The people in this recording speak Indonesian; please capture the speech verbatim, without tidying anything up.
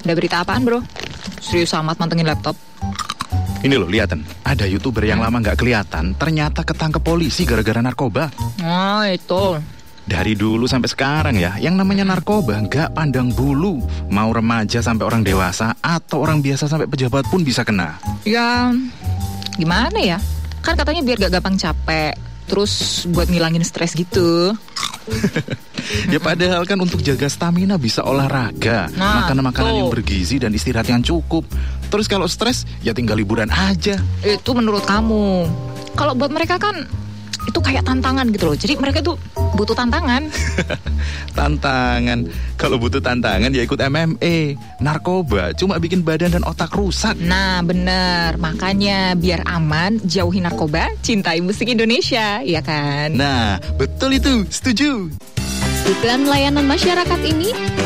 Ada berita apaan, bro? Serius amat mantengin laptop. Ini loh, lihatin. Ada YouTuber yang lama nggak kelihatan, ternyata ketangkep polisi gara-gara narkoba. Oh, itu. Dari dulu sampai sekarang ya, yang namanya narkoba nggak pandang bulu. Mau remaja sampai orang dewasa, atau orang biasa sampai pejabat pun bisa kena. Ya, gimana ya? Kan katanya biar gak gampang capek. Terus buat ngilangin stres gitu. Ya padahal kan untuk jaga stamina bisa olahraga, Nah, makan makanan tuh. yang bergizi dan istirahat yang cukup. Terus kalau stres, ya tinggal liburan aja. Itu menurut kamu. Kalau buat mereka kan itu kayak tantangan gitu loh. Jadi mereka tuh butuh tantangan. Tantangan. Kalau butuh tantangan ya ikut M M A. Narkoba cuma bikin badan dan otak rusak. Nah, bener. Makanya biar aman, jauhi narkoba, cintai musik Indonesia, ya kan? Nah, betul itu. Setuju. Iklan layanan masyarakat ini